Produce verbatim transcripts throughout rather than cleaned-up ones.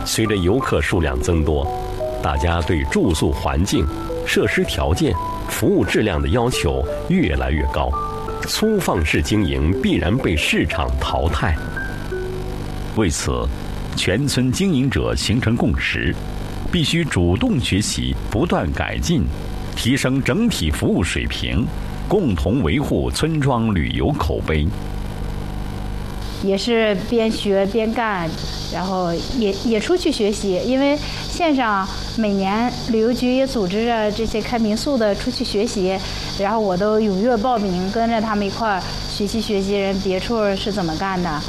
随着游客数量增多，大家对住宿环境、设施条件、服务质量的要求越来越高，粗放式经营必然被市场淘汰。 为此，全村经营者形成共识，必须主动学习，不断改进，提升整体服务水平，共同维护村庄旅游口碑。 也是边学边干，然后也也出去学习，因为县上每年旅游局也组织着这些开民宿的出去学习，然后我都踊跃报名，跟着他们一块儿学习学习人别处是怎么干的。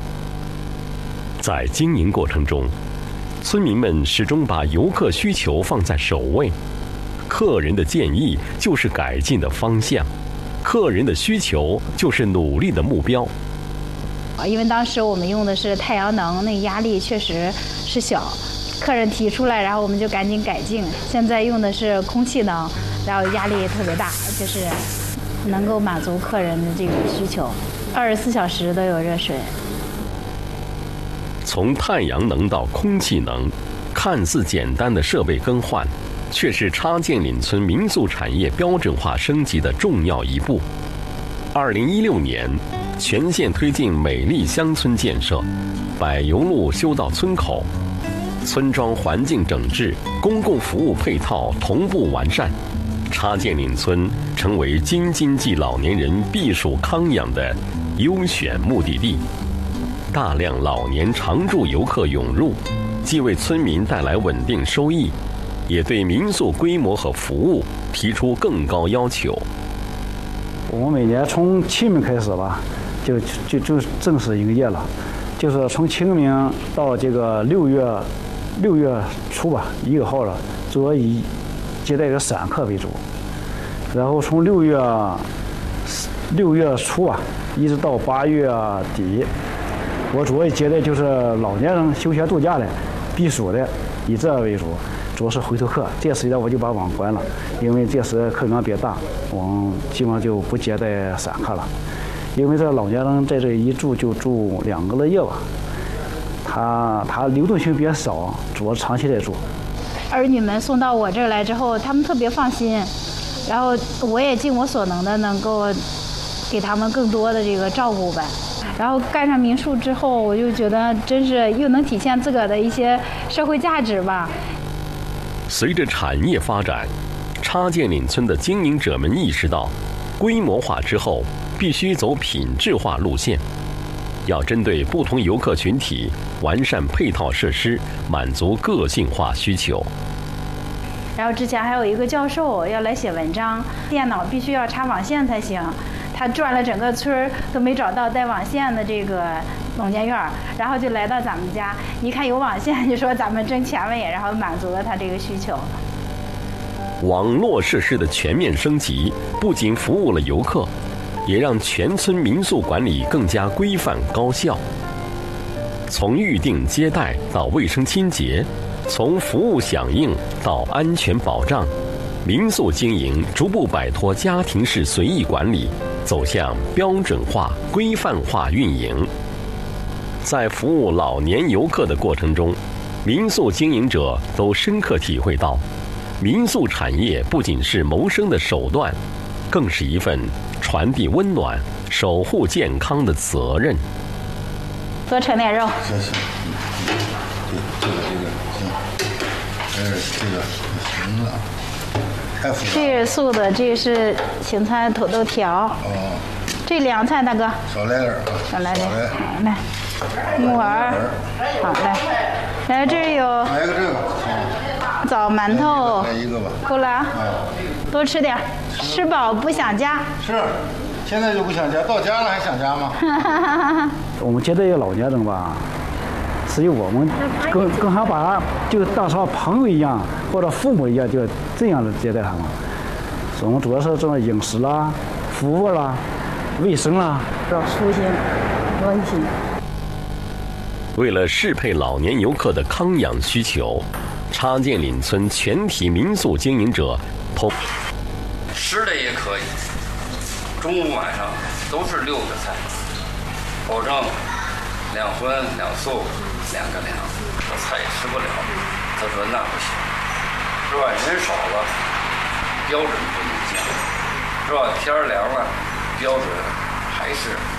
在经营过程中，村民们始终把游客需求放在首位，客人的建议就是改进的方向，客人的需求就是努力的目标。 因为当时我们用的是太阳能，那压力确实是小，客人提出来，然后我们就赶紧改进。现在用的是空气能，然后压力也特别大，就是能够满足客人的这个需求，二十四小时都有热水。 从太阳能到空气能，看似简单的设备更换，却是插建岭村民宿产业标准化升级的重要一步。二零一六年，全县推进美丽乡村建设，柏油路修到村口，村庄环境整治，公共服务配套同步完善，插建岭村成为京津冀老年人避暑康养的优选目的地。大量老年常住游客涌入，既为村民带来稳定收益，也对民宿规模和服务提出更高要求。 我们每年从清明开始吧，就就就正式营业了，就是从清明到这个六月六月初吧，一个号了，主要以接待的散客为主，然后从六月六月初吧，一直到八月底，我主要接待就是老年人休闲度假的、避暑的，以这为主。主要是回头客，这时呢我就把网关了，因为这时客流量比较大，我们基本上就不接待散客了。因为这老年人在这一住就住两个多月吧，他他流动性比较少，主要长期在住。 儿女们送到我这儿来之后，他们特别放心，然后我也尽我所能的能够给他们更多的这个照顾呗。然后干上民宿之后，我就觉得真是又能体现自个儿的一些社会价值吧。 随着产业发展，插建岭村的经营者们意识到，规模化之后必须走品质化路线，要针对不同游客群体完善配套设施，满足个性化需求。 然后之前还有一个教授要来写文章，电脑必须要插网线才行，他转了整个村儿都没找到带网线的这个农建院，然后就来到咱们家，一看有网线，就说咱们真前卫，然后满足了他这个需求。 网络设施的全面升级，不仅服务了游客，也让全村民宿管理更加规范高效。从预订接待到卫生清洁，从服务响应到安全保障，民宿经营逐步摆脱家庭式随意管理，走向标准化、规范化运营。在服务老年游客的过程中，民宿经营者都深刻体会到，民宿产业不仅是谋生的手段，更是一份传递温暖、守护健康的责任。 多盛点肉。 行行，对，这个这个行，呃，这个行了，太复杂了。 这是素的，这是芹菜土豆条。 哦。 这凉菜，大哥。 少来点啊。 少来点。好嘞。木耳。好嘞。来，这儿有。 来个这个。 枣馒头。 来一个吧。 够了啊。多吃点，吃饱不想家。 是。现在就不想家，到家了还想家吗？ 我们接待老年人吧，实际我们更更想把他就当成朋友一样，或者父母一样，就这样的接待他们。我们主要是这种饮食啦、服务啦、卫生啦， 要舒心、温馨。 为了适配老年游客的康养需求，插建岭村全体民宿经营者同吃的也可以。中午晚上都是六个菜，保证两荤两素两个凉，这菜吃不了。他说那不行，是吧？人少了，标准不能降，是吧？天儿凉了，标准还是